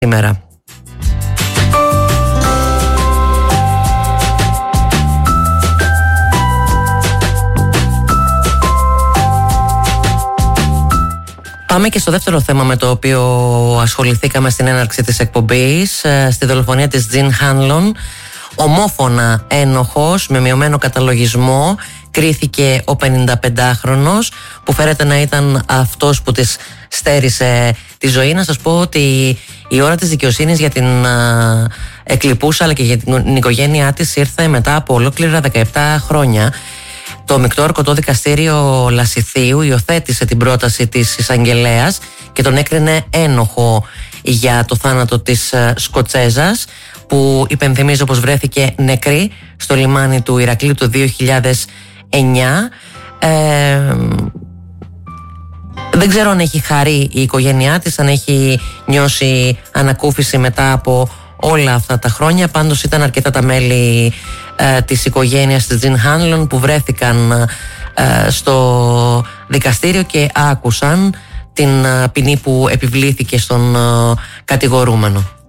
σήμερα. Πάμε και στο δεύτερο θέμα με το οποίο ασχοληθήκαμε στην έναρξη της εκπομπής, στη δολοφονία της Τζιν Χάνλον. Ομόφωνα ένοχος με μειωμένο καταλογισμό κρίθηκε ο 55χρονος που φέρεται να ήταν αυτός που της στέρισε τη ζωή. Να σας πω ότι η ώρα της δικαιοσύνης για την εκλειπούσα αλλά και για την οικογένειά της ήρθε μετά από ολόκληρα 17 χρόνια. Το Μεικτό Ορκωτό Δικαστήριο Λασιθίου υιοθέτησε την πρόταση της εισαγγελέας και τον έκρινε ένοχο για το θάνατο της Σκοτσέζας, που υπενθυμίζω πως βρέθηκε νεκρή στο λιμάνι του Ηρακλείου το 2009. Δεν ξέρω αν έχει χαρεί η οικογένειά της, αν έχει νιώσει ανακούφιση μετά από όλα αυτά τα χρόνια. Πάντως ήταν αρκετά τα μέλη της οικογένειας της Τζιν Χάνλον που βρέθηκαν στο δικαστήριο και άκουσαν την ποινή που επιβλήθηκε στον κατηγορούμενο.